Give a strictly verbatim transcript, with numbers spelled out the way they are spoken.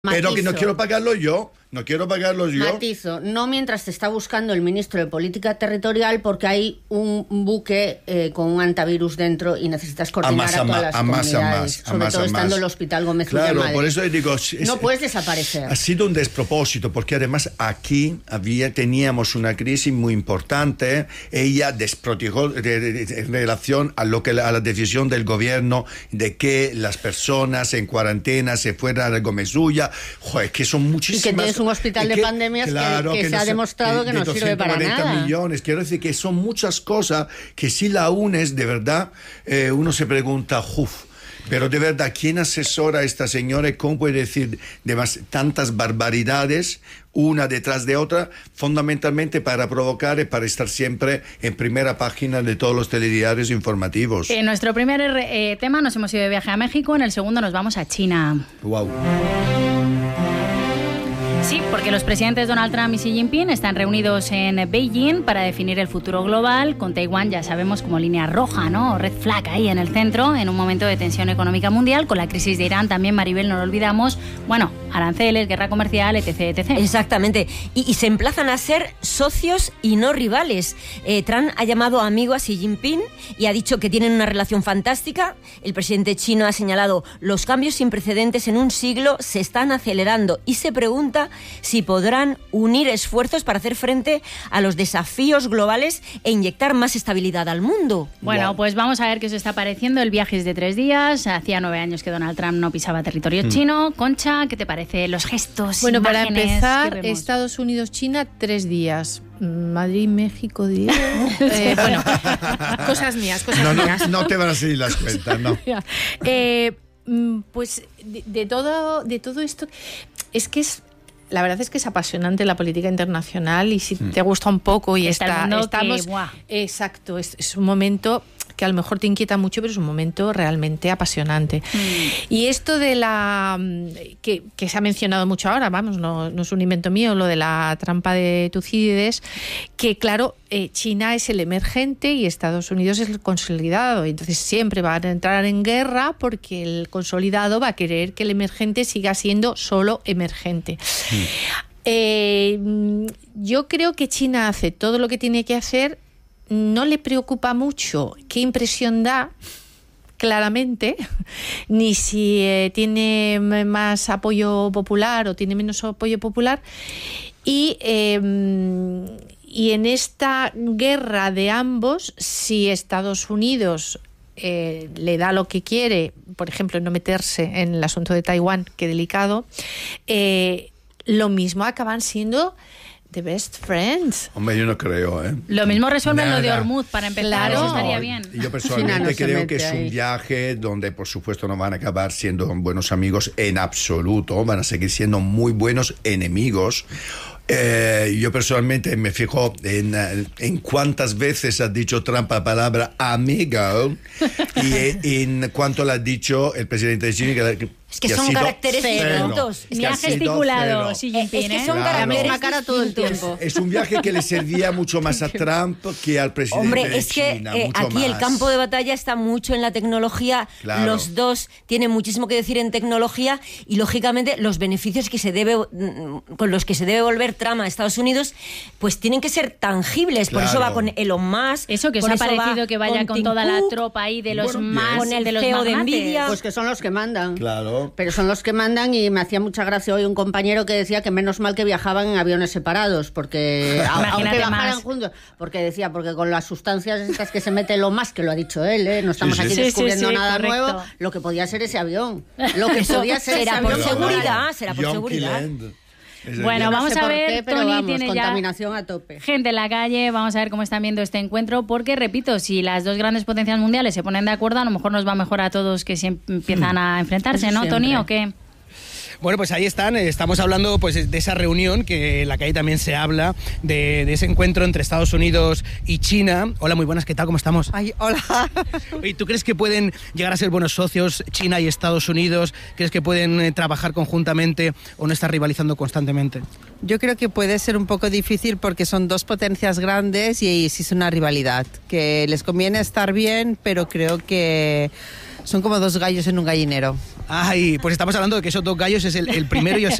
Matizo. Pero que no quiero pagarlo yo, no quiero pagarlo yo. Matizo, no mientras te está buscando el ministro de Política Territorial porque hay un buque eh, con un antivirus dentro y necesitas coordinar a, a, a todas las a más, comunidades, a más, sobre a más, todo a estando más. el Hospital Gómez Claro, Madrid. por eso digo... Es, no puedes desaparecer. Ha sido un despropósito, porque además aquí había, teníamos una crisis muy importante. Ella desprotegó de, de, de, en relación a, lo que, a la decisión del gobierno de que las personas en cuarentena se fueran a Gómez Ulla. Joder, que son muchísimas... Y que tienes un hospital de que, pandemias claro, que, que, que se no, ha demostrado que, que no sirve para nada. millones. Quiero decir que son muchas cosas que si la unes, de verdad, eh, uno se pregunta, uff, pero de verdad, ¿quién asesora a esta señora y cómo puede decir demás, tantas barbaridades una detrás de otra, fundamentalmente para provocar y para estar siempre en primera página de todos los telediarios informativos? En nuestro primer eh, tema nos hemos ido de viaje a México, en el segundo nos vamos a China. Wow. Sí, porque los presidentes Donald Trump y Xi Jinping están reunidos en Beijing para definir el futuro global, con Taiwán, ya sabemos, como línea roja, ¿no? Red flag ahí en el centro, en un momento de tensión económica mundial, con la crisis de Irán también, Maribel, no lo olvidamos, bueno, aranceles, guerra comercial, etc, etcétera. Exactamente, y, y se emplazan a ser socios y no rivales. Eh, Trump ha llamado amigo a Xi Jinping y ha dicho que tienen una relación fantástica. El presidente chino ha señalado los cambios sin precedentes en un siglo se están acelerando y se pregunta si podrán unir esfuerzos para hacer frente a los desafíos globales e inyectar más estabilidad al mundo. Bueno, wow. Pues vamos a ver qué os está pareciendo. El viaje es de tres días. Hacía nueve años que Donald Trump no pisaba territorio mm. chino. Concha, ¿qué te parece? Los gestos, bueno, imágenes, para empezar, Estados Unidos-China, tres días. Madrid, México, diez. eh, bueno, cosas mías, cosas no, mías. No, no te van a seguir las cuentas, no. eh, pues de, de todo, de todo esto, es que es la verdad es que es apasionante la política internacional y si mm. te gusta un poco y está, está estamos... Que, exacto, es, es un momento que a lo mejor te inquieta mucho, pero es un momento realmente apasionante. Mm. Y esto de la... Que, que se ha mencionado mucho ahora, vamos, no, no es un invento mío, lo de la trampa de Tucídides, que claro, eh, China es el emergente y Estados Unidos es el consolidado. Entonces siempre van a entrar en guerra porque el consolidado va a querer que el emergente siga siendo solo emergente. Mm. Eh, yo creo que China hace todo lo que tiene que hacer. No le preocupa mucho qué impresión da, claramente, ni si eh, tiene más apoyo popular o tiene menos apoyo popular. Y, eh, y en esta guerra de ambos, si Estados Unidos eh, le da lo que quiere, por ejemplo, no meterse en el asunto de Taiwán, qué delicado, eh, lo mismo acaban siendo... The best friends. Hombre, yo no creo, ¿eh? Lo mismo resuelven Nada. lo de Hormuz para empezar, Claro. eso estaría bien. Yo personalmente China no creo que es ahí. un viaje donde, por supuesto, no van a acabar siendo buenos amigos en absoluto, van a seguir siendo muy buenos enemigos. Eh, yo personalmente me fijo en, en cuántas veces ha dicho Trump la palabra amigo y en, en cuánto le ha dicho el presidente de China que Es que son caracteres distintos. Ni ha gesticulado Xi Jinping, Es que ¿eh? son Claro. La misma caracteres cara todo el distintos. tiempo. es un viaje que le servía mucho más a Trump que al presidente Hombre, de es que China. eh, mucho aquí más. el campo de batalla está mucho en la tecnología. Claro. Los dos tienen muchísimo que decir en tecnología y, lógicamente, los beneficios que se debe, con los que se debe volver Trump a Estados Unidos, pues tienen que ser tangibles. Por Claro. eso va con Elon Musk. Eso que os por ha eso parecido va que vaya con Tim toda la Cook, tropa ahí de los Bueno, más, con el de los C E O de magnates. Nvidia. Pues que son los que mandan. Claro. Pero son los que mandan y me hacía mucha gracia hoy un compañero que decía que menos mal que viajaban en aviones separados, porque a- aunque Imagínate viajaran más. juntos, porque decía, porque con las sustancias estas que se mete lo más, que lo ha dicho él, ¿eh? No estamos Sí, sí. aquí Sí, descubriendo sí, sí, nada correcto. nuevo, lo que podía ser ese avión. Lo que Eso podía ser ese será por avión. seguridad, será por Yonki seguridad. Land. Es el- Bueno, No vamos sé a por ver, qué, pero Tony vamos, tiene ya contaminación a tope. gente en la calle, vamos a ver cómo están viendo este encuentro, porque, repito, si las dos grandes potencias mundiales se ponen de acuerdo, a lo mejor nos va mejor a todos que se empiezan a enfrentarse, Eso ¿no, Tony? siempre. ¿O qué? Bueno, pues ahí están, estamos hablando pues de esa reunión que en la calle también se habla, de, de ese encuentro entre Estados Unidos y China. Hola, muy buenas, ¿qué tal? ¿Cómo estamos? Ay, hola. ¿Y tú crees que pueden llegar a ser buenos socios China y Estados Unidos? ¿Crees que pueden eh, trabajar conjuntamente o no estar rivalizando constantemente? Yo creo que puede ser un poco difícil porque son dos potencias grandes y sí es una rivalidad, que les conviene estar bien, pero creo que son como dos gallos en un gallinero. Ay, pues estamos hablando de que esos dos gallos es el, el primero y el